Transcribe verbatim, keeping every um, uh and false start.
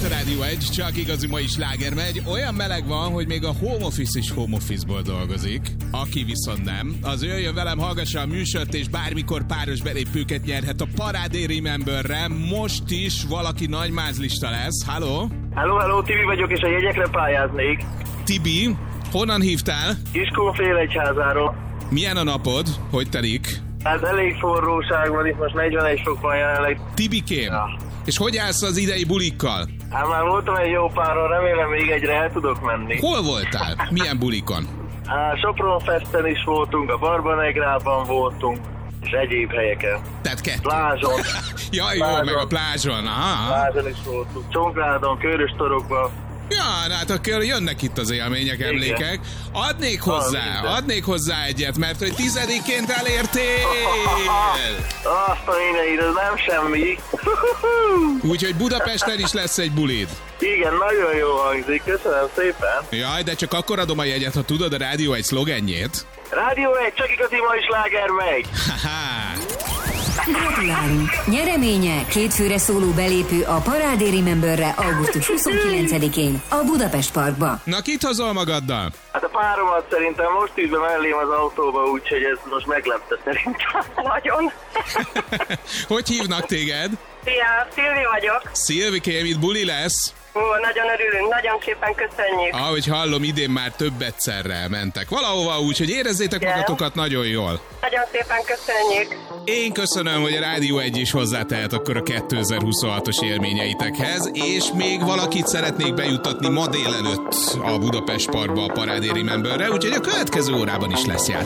a Rádió egy, csak igazi mai sláger megy. Olyan meleg van, hogy még a home office is home office-ból dolgozik. Aki viszont nem, az jöjjön velem, hallgassa a műsort, és bármikor páros belépőket nyerhet a Parádé Rememberre. Most is valaki nagy mázlista lesz. Halló? Hello, hello, Tibi vagyok, és a jegyekre pályáznék. Tibi, honnan hívtál? Kiskunfélegyházáról. Milyen a napod? Hogy telik? Hát elég forróság van, itt most negyvenegy fok van jelenleg. Tibikém, Ja. És hogy állsz az idei bulikkal? Hát már voltam egy jó páron, remélem még egyre el tudok menni. Hol voltál? Milyen bulikon? Hát Sopronfesten is voltunk, a Barbanegrában voltunk, és egyéb helyeken. Tehát kettő. Plázson. Jaj, jó, Plázson. meg a plázson. Aha. Plázson is voltunk. Csongrádon, Köröstorokban. Ja, hát akkor jönnek itt az élmények, Igen. emlékek. Adnék hozzá, minden. adnék hozzá egyet, mert hogy tizediként elértél. Azt a mindenit, ez nem semmi. Úgyhogy Budapesten is lesz egy bulid. Igen, nagyon jó hangzik, köszönöm szépen. Jaj, de csak akkor adom a jegyet, ha tudod a Rádió egy szlogenjét. Rádió egy, csak igazi mai sláger megy. Haha. Gratulálunk! Nyereménye kétfőre szóló belépő a Parádé Rememberre augusztus huszonkilencedikén a Budapest Parkba. Na, kit hozol magaddal? Hát a páromat szerintem most ült be mellém az autóba, úgyhogy ez most meglepte szerintem. Nagyon. Hogy hívnak téged? Szia, Szilvi vagyok. Szilvikém, itt buli lesz. Ó, nagyon örülünk, nagyon szépen köszönjük. Ahogy hallom, idén már több egyszerre mentek valahova, úgyhogy érezzétek Igen. magatokat nagyon jól. Nagyon szépen köszönjük. Én köszönöm, hogy a Rádió egy is hozzátehet akkor a kétezer-huszonhatos élményeitekhez, és még valakit szeretnék bejutatni ma délelőtt a Budapest Parkba a Parádé Rememberre, úgyhogy a következő órában is lesz játék.